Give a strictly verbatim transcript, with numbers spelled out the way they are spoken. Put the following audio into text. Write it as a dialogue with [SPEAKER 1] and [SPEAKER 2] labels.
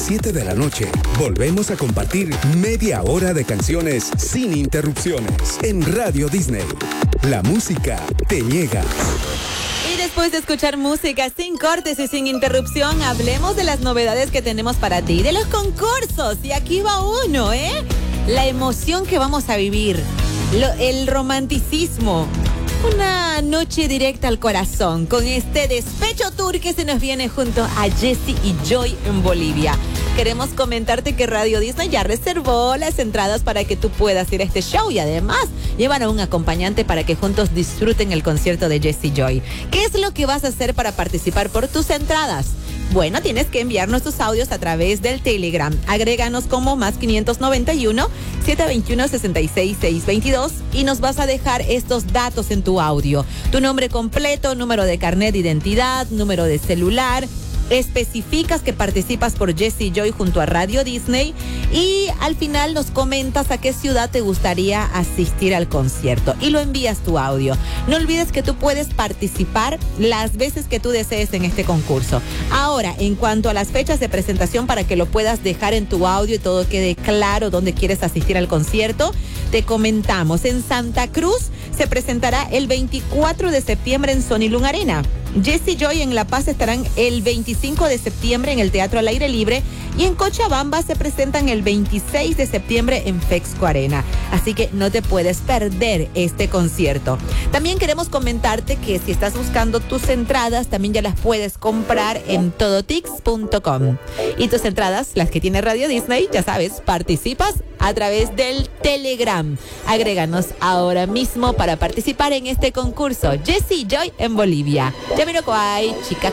[SPEAKER 1] siete de la noche, volvemos a compartir media hora de canciones sin interrupciones en Radio Disney. La música te llega.
[SPEAKER 2] Y después de escuchar música sin cortes y sin interrupción, hablemos de las novedades que tenemos para ti, de los concursos. Y aquí va uno, ¿eh? La emoción que vamos a vivir, lo, el romanticismo. Una noche directa al corazón con este Despecho Tour que se nos viene junto a Jessie y Joy en Bolivia. Queremos comentarte que Radio Disney ya reservó las entradas para que tú puedas ir a este show y además llevan a un acompañante para que juntos disfruten el concierto de Jessie y Joy. ¿Qué es lo que vas a hacer para participar por tus entradas? Bueno, tienes que enviarnos tus audios a través del Telegram. Agréganos como más quinientos noventa y uno, setecientos veintiuno, sesenta y seis, seiscientos veintidós y nos vas a dejar estos datos en tu audio. Tu nombre completo, número de carnet de identidad, número de celular. Especificas que participas por Jessie y Joy junto a Radio Disney y al final nos comentas a qué ciudad te gustaría asistir al concierto y lo envías tu audio. No olvides que tú puedes participar las veces que tú desees en este concurso. Ahora, en cuanto a las fechas de presentación para que lo puedas dejar en tu audio y todo quede claro dónde quieres asistir al concierto, te comentamos. En Santa Cruz se presentará el veinticuatro de septiembre en Sonilún Arena. Jessie y Joy en La Paz estarán el veinticinco de septiembre en el Teatro al Aire Libre y en Cochabamba se presentan el veintiséis de septiembre en Fexco Arena. Así que no te puedes perder este concierto. También queremos comentarte que si estás buscando tus entradas, también ya las puedes comprar en todotix punto com. Y tus entradas, las que tiene Radio Disney, ya sabes, participas a través del Telegram. Agréganos ahora mismo para participar en este concurso. Jessie y Joy en Bolivia. Jamiroquai, chica